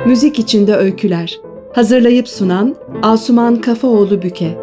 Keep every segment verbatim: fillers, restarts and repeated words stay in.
Müzik içinde öyküler. Hazırlayıp sunan Asuman Kafaoğlu Büke.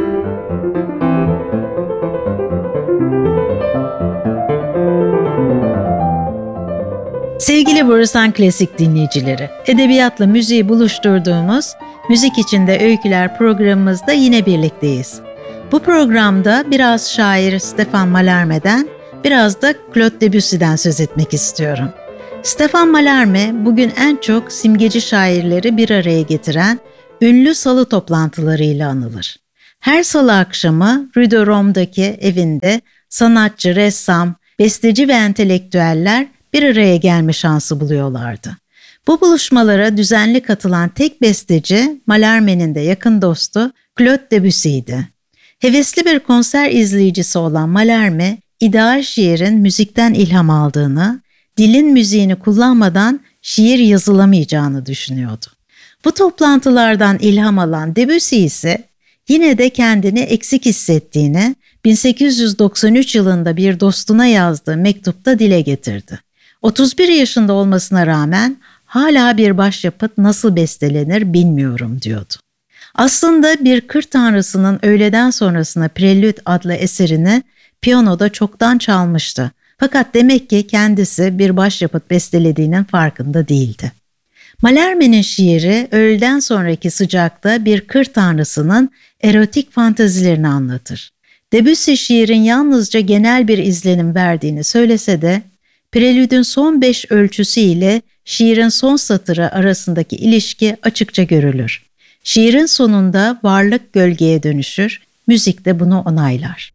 Sevgili Borusan Klasik dinleyicileri, edebiyatla müziği buluşturduğumuz Müzik İçinde Öyküler programımızda yine birlikteyiz. Bu programda biraz şair Stefan Mallarmé'den, biraz da Claude Debussy'den söz etmek istiyorum. Stefan Mallarmé bugün en çok simgeci şairleri bir araya getiren ünlü salı toplantılarıyla anılır. Her salı akşamı Rue de Rome'daki evinde sanatçı, ressam, besteci ve entelektüeller bir araya gelme şansı buluyorlardı. Bu buluşmalara düzenli katılan tek besteci Mallarmé'nin de yakın dostu Claude Debussy'ydi. Hevesli bir konser izleyicisi olan Mallarmé, ideal şiirin müzikten ilham aldığını, dilin müziğini kullanmadan şiir yazılamayacağını düşünüyordu. Bu toplantılardan ilham alan Debussy ise yine de kendini eksik hissettiğini bin sekiz yüz doksan üç yılında bir dostuna yazdığı mektupta dile getirdi. otuz bir yaşında olmasına rağmen hala bir başyapıt nasıl bestelenir bilmiyorum diyordu. Aslında bir kır tanrısının öğleden sonrasına Prelüt adlı eserini piyanoda çoktan çalmıştı. Fakat demek ki kendisi bir başyapıt bestelediğinin farkında değildi. Mallarmé'nin şiiri öğleden sonraki sıcakta bir kır tanrısının erotik fantazilerini anlatır. Debussy şiirin yalnızca genel bir izlenim verdiğini söylese de Prelüd'ün son beş ölçüsü ile şiirin son satırı arasındaki ilişki açıkça görülür. Şiirin sonunda varlık gölgeye dönüşür, müzik de bunu onaylar.